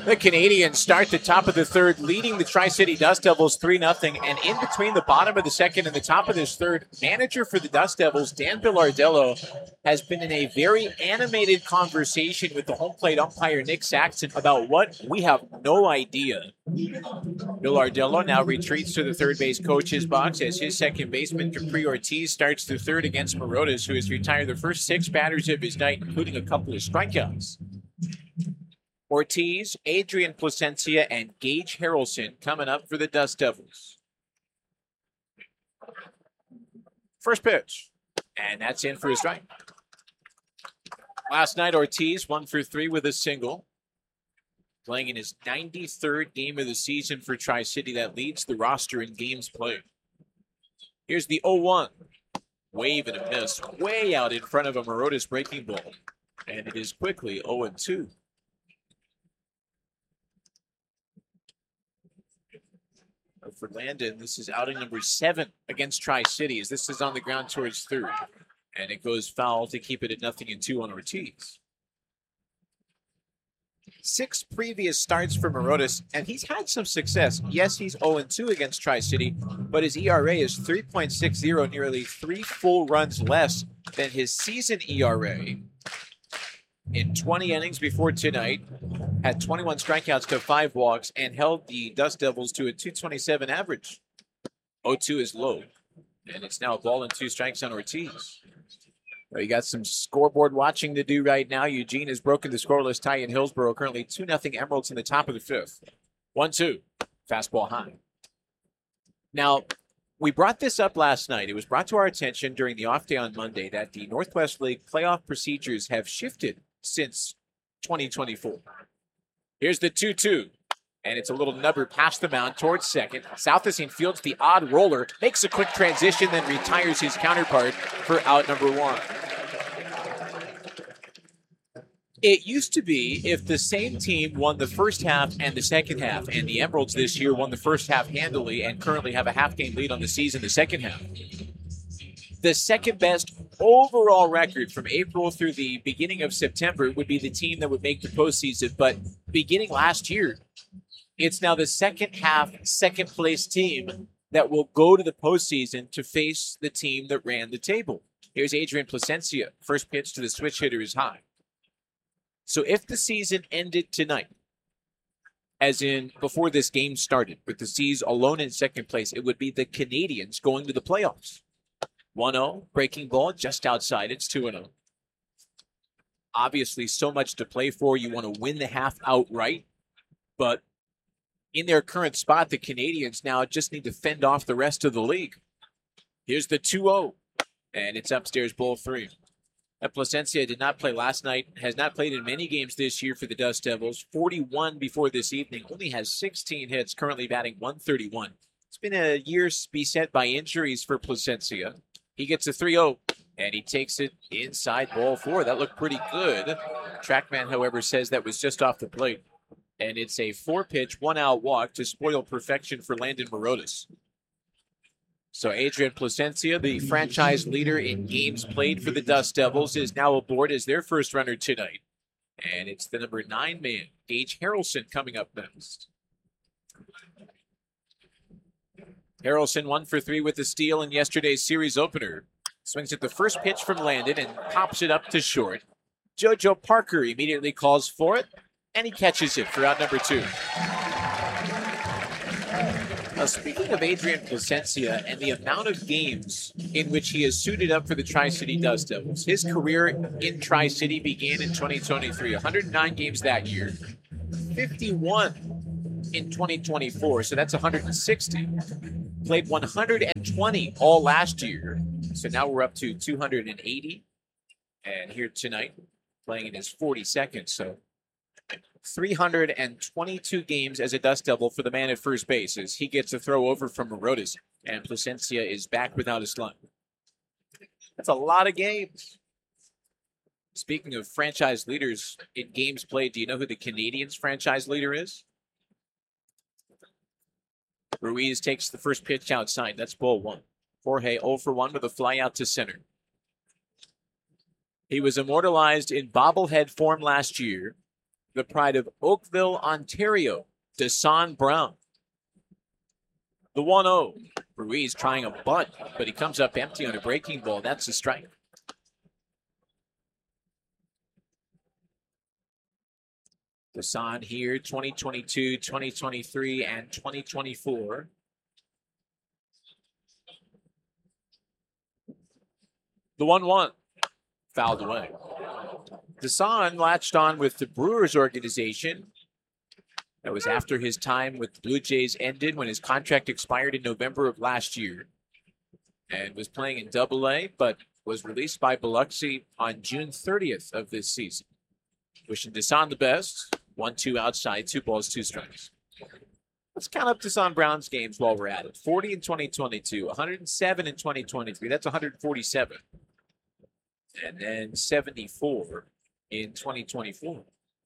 The Canadians start the top of the third, leading the Tri-City Dust Devils 3-0. And in between the bottom of the second and the top of this third, manager for the Dust Devils, Dan Bilardello, has been in a very animated conversation with the home plate umpire, Nick Saxon, about what we have no idea. Bilardello now retreats to the third base coach's box as his second baseman, Capri Ortiz, starts the third against Morotas, who has retired the first 6 batters of his night, including a couple of strikeouts. Ortiz, Adrian Placencia, and Gage Harrelson coming up for the Dust Devils. First pitch, and that's in for a strike. Last night, Ortiz 1 for 3 with a single, playing in his 93rd game of the season for Tri-City. That leads the roster in games played. Here's the 0-1. Wave and a miss, way out in front of a Morotas breaking ball, and it is quickly 0-2. For Landon, this is outing number 7 against Tri-City as this is on the ground towards third. And it goes foul to keep it at 0-2 on Ortiz. 6 previous starts for Morotas, and he's had some success. Yes, he's 0-2 against Tri-City, but his ERA is 3.60, nearly 3 full runs less than his season ERA. In 20 innings before tonight, had 21 strikeouts to 5 walks, and held the Dust Devils to a .227 average. 0-2 is low, and it's now a ball and 2 strikes on Ortiz. Well, you got some scoreboard watching to do right now. Eugene has broken the scoreless tie in Hillsborough, currently 2-0 Emeralds in the top of the 5th. 1-2, fastball high. Now, we brought this up last night. It was brought to our attention during the off day on Monday that the Northwest League playoff procedures have shifted since 2024. Here's the 2-2, and it's a little nubber past the mound towards second. Southison fields the odd roller, makes a quick transition, then retires his counterpart for out number 1. It used to be if the same team won the first half and the second half, and the Emeralds this year won the first half handily and currently have a half-game lead on the season the second half. The second best overall record from April through the beginning of September would be the team that would make the postseason. But beginning last year, it's now the second half, second place team that will go to the postseason to face the team that ran the table. Here's Adrian Placencia. First pitch to the switch hitter is high. So if the season ended tonight, as in before this game started, with the C's alone in second place, it would be the Canadians going to the playoffs. 1-0, breaking ball just outside. It's 2-0. Obviously, so much to play for. You want to win the half outright. But in their current spot, the Canadians now just need to fend off the rest of the league. Here's the 2-0, and it's upstairs, ball 3. Placencia did not play last night, has not played in many games this year for the Dust Devils. 41 before this evening, only has 16 hits, currently batting .131. It's been a year beset by injuries for Placencia. He gets a 3-0, and he takes it inside, ball 4. That looked pretty good. Trackman, however, says that was just off the plate. And it's a 4-pitch, 1-out walk to spoil perfection for Landon Morotas. So Adrian Placencia, the franchise leader in games played for the Dust Devils, is now aboard as their first runner tonight. And it's the number 9 man, Gage Harrelson, coming up next. Harrelson 1 for 3 with the steal in yesterday's series opener. Swings at the first pitch from Landon and pops it up to short. JoJo Parker immediately calls for it, and he catches it for out number 2. Now, speaking of Adrian Placencia and the amount of games in which he has suited up for the Tri-City Dust Devils, his career in Tri-City began in 2023, 109 games that year, 51 in 2024, so that's 160. Played 120 all last year, so now we're up to 280. And here tonight, playing in his 42nd, so 322 games as a Dust Devil for the man at first base as he gets a throw over from Morotas, and Placencia is back without a slump. That's a lot of games. Speaking of franchise leaders in games played, do you know who the Canadians' franchise leader is? Ruiz takes the first pitch outside. That's ball 1. Jorge 0 for 1 with a fly out to center. He was immortalized in bobblehead form last year the pride of Oakville, Ontario, Desan Brown. The 1-0. Ruiz trying a bunt, but he comes up empty on a breaking ball. That's a strike. Desan here, 2022, 2023, and 2024. The 1-1. Fouled away. Desan latched on with the Brewers organization. That was after his time with the Blue Jays ended when his contract expired in November of last year. And was playing in Double-A, but was released by Biloxi on June 30th of this season. Wishing Desan the best. 1-2 outside, 2 balls, 2 strikes. Let's count up Desan Brown's games while we're at it. 40 in 2022, 107 in 2023. That's 147. And then 74 in 2024.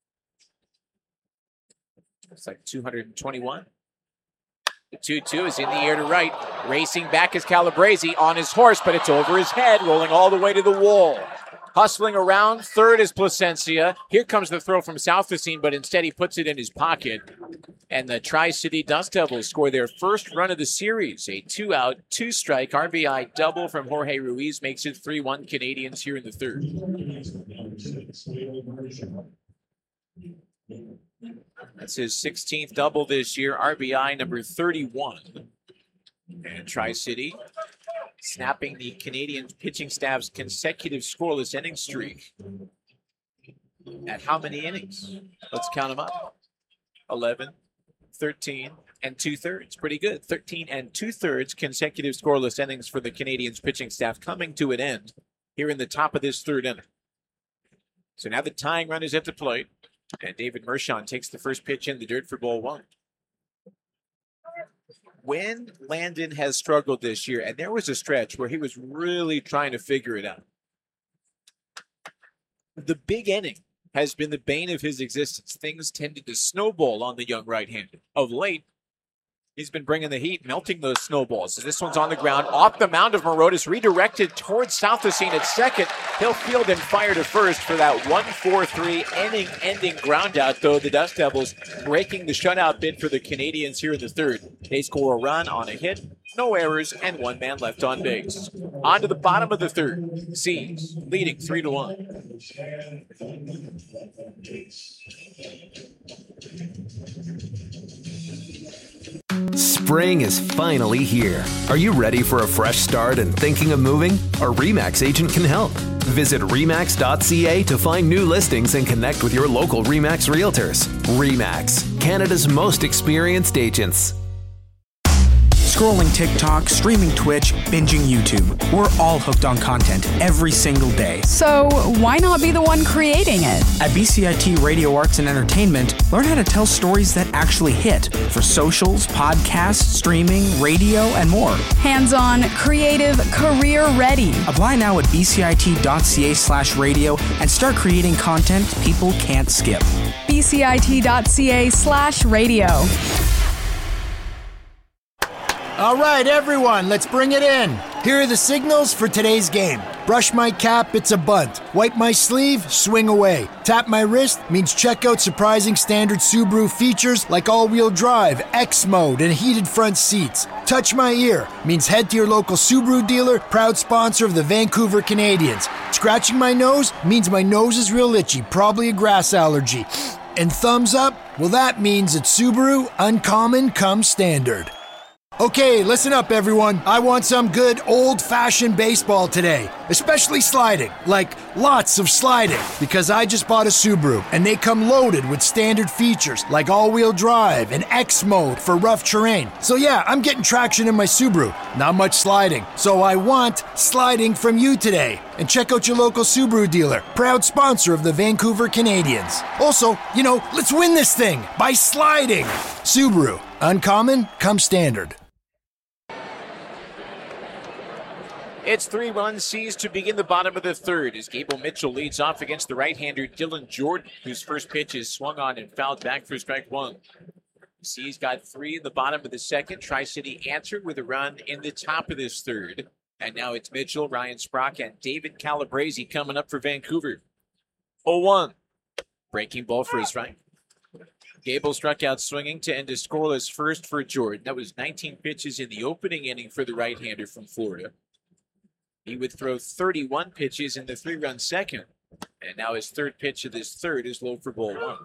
It's like 221. The 2-2 is in the air to right. Racing back is Calabrese on his horse, but it's over his head, rolling all the way to the wall. Hustling around, third is Plasencia. Here comes the throw from Southacene, but instead he puts it in his pocket. And the Tri-City Dust Devils score their first run of the series. A 2-out, 2-strike RBI double from Jorge Ruiz makes it 3-1 Canadians here in the third. That's his 16th double this year, RBI number 31. And Tri-City snapping the Canadian pitching staff's consecutive scoreless inning streak. At how many innings? Let's count them up. 11, 13, and 2/3. Pretty good. 13 and 2/3 consecutive scoreless innings for the Canadians pitching staff coming to an end here in the top of this third inning. So now the tying run is at the plate, and David Mershon takes the first pitch in the dirt for ball 1. When Landon has struggled this year, and there was a stretch where he was really trying to figure it out, the big inning has been the bane of his existence. Things tended to snowball on the young right-hander. Of late, he's been bringing the heat, melting those snowballs. So this one's on the ground, off the mound of Morotis, redirected towards Southacene at second. He'll field and fire to first for that 1-4-3 inning-ending groundout, though the Dust Devils breaking the shutout bid for the Canadians here in the third. They score a run on a hit, no errors, and 1 man left on base. On to the bottom of the third. C's leading 3-1. Spring is finally here. Are you ready for a fresh start and thinking of moving? Our RE/MAX agent can help. Visit RE/MAX.ca to find new listings and connect with your local RE/MAX realtors. RE/MAX, Canada's most experienced agents. Scrolling TikTok, streaming Twitch, binging YouTube. We're all hooked on content every single day. So why not be the one creating it? At BCIT Radio Arts and Entertainment, learn how to tell stories that actually hit for socials, podcasts, streaming, radio, and more. Hands-on, creative, career-ready. Apply now at bcit.ca/radio and start creating content people can't skip. bcit.ca/radio. All right, everyone, let's bring it in. Here are the signals for today's game. Brush my cap, it's a bunt. Wipe my sleeve, swing away. Tap my wrist means check out surprising standard Subaru features like all-wheel drive, X mode, and heated front seats. Touch my ear means head to your local Subaru dealer, proud sponsor of the Vancouver Canadians. Scratching my nose means my nose is real itchy, probably a grass allergy. And thumbs up, well, that means it's Subaru Uncommon come standard. Okay, listen up, everyone. I want some good old-fashioned baseball today, especially sliding, like lots of sliding, because I just bought a Subaru, and they come loaded with standard features like all-wheel drive and X mode for rough terrain. So yeah, I'm getting traction in my Subaru. Not much sliding. So I want sliding from you today. And check out your local Subaru dealer, proud sponsor of the Vancouver Canadians. Also, let's win this thing by sliding. Subaru, Uncommon come standard. It's 3-1 C's to begin the bottom of the third as Gable Mitchell leads off against the right-hander Dylan Jordan, whose first pitch is swung on and fouled back for strike 1. C's got 3 in the bottom of the second. Tri-City answered with a run in the top of this third. And now it's Mitchell, Ryan Sprock, and David Calabrese coming up for Vancouver. 0-1. Breaking ball for a strike. Gable struck out swinging to end a scoreless first for Jordan. That was 19 pitches in the opening inning for the right-hander from Florida. He would throw 31 pitches in the 3-run second. And now his third pitch of this third is low for ball 1.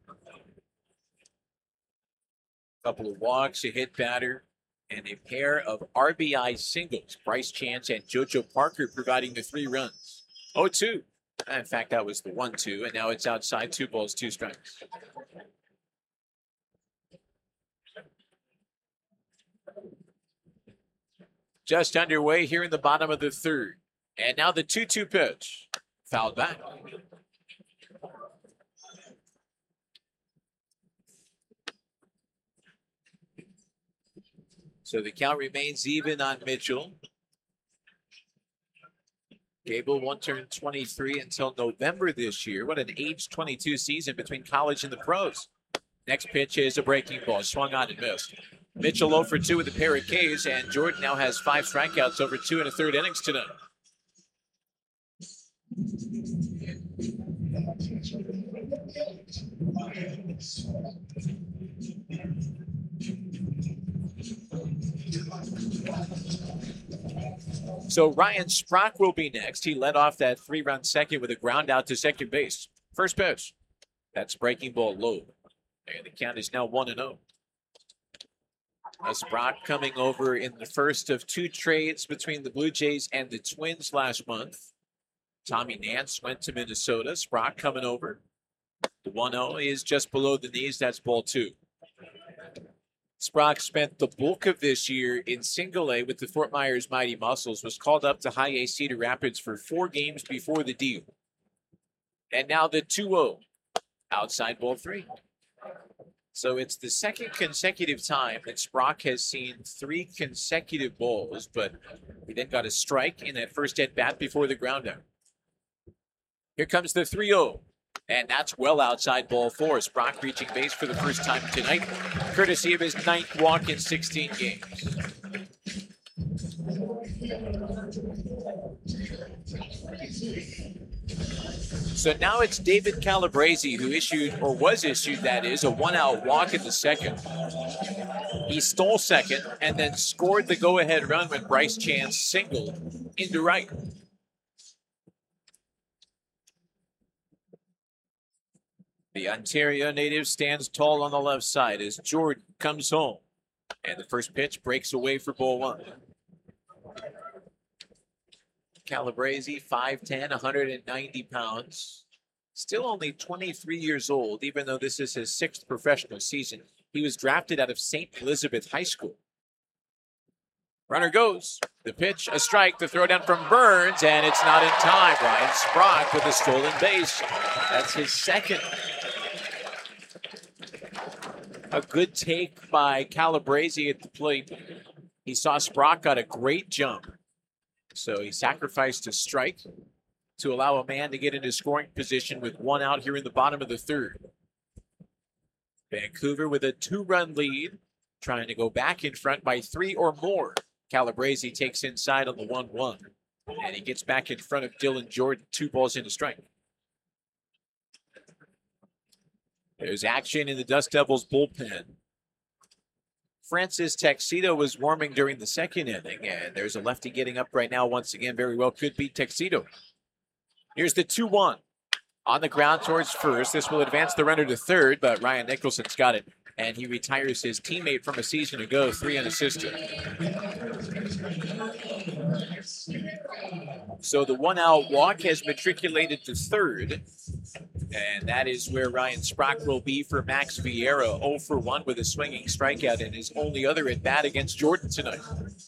Couple of walks, a hit batter, and a pair of RBI singles. Bryce Chance and JoJo Parker providing the 3 runs. 0-2. In fact, that was the 1-2, and now it's outside, 2 balls, 2 strikes. Just underway here in the bottom of the third. And now the 2-2 pitch. Fouled back. So the count remains even on Mitchell. Gable won't turn 23 until November this year. What an age 22 season between college and the pros. Next pitch is a breaking ball. Swung on and missed. Mitchell 0 for 2 with a pair of Ks, and Jordan now has 5 strikeouts over 2 1/3 innings tonight. So Ryan Sprock will be next. He led off that 3-run second with a ground out to second base. First pitch. That's breaking ball low. And the count is now 1-0. Sprock coming over in the first of 2 trades between the Blue Jays and the Twins last month. Tommy Nance went to Minnesota. Sprock coming over. The 1-0 is just below the knees. That's ball 2. Sprock spent the bulk of this year in single A with the Fort Myers Mighty Muscles, was called up to high A Cedar Rapids for 4 games before the deal. And now the 2-0, outside ball 3. So it's the second consecutive time that Sprock has seen 3 consecutive balls, but he then got a strike in that first at-bat before the ground out. Here comes the 3-0. And that's well outside ball 4. Sprock reaching base for the first time tonight, courtesy of his 9th walk in 16 games. So now it's David Calabrese who was issued, that is, a 1-out walk in the second. He stole second and then scored the go-ahead run when Bryce Chance singled into right. The Ontario native stands tall on the left side as Jordan comes home. And the first pitch breaks away for ball 1. Calabrese, 5'10", 190 pounds. Still only 23 years old, even though this is his 6th professional season. He was drafted out of St. Elizabeth High School. Runner goes. The pitch, a strike, the throw down from Burns, and it's not in time. Ryan Sprock with a stolen base. That's his 2nd. A good take by Calabrese at the plate. He saw Sprock got a great jump. So he sacrificed a strike to allow a man to get into scoring position with 1 out here in the bottom of the 3rd. Vancouver with a 2-run lead, trying to go back in front by 3 or more. Calabrese takes inside on the 1-1. And he gets back in front of Dylan Jordan, 2 balls and a strike. There's action in the Dust Devils bullpen. Francis Texedo was warming during the 2nd inning, and there's a lefty getting up right now once again. Very well could be Texedo. Here's the 2-1. On the ground towards first. This will advance the runner to 3rd, but Ryan Nicholson's got it, and he retires his teammate from a season ago, 3 unassisted. So the 1-out walk has matriculated to 3rd. And that is where Ryan Sprock will be for Max Vieira, 0 for 1 with a swinging strikeout in his only other at-bat against Jordan tonight.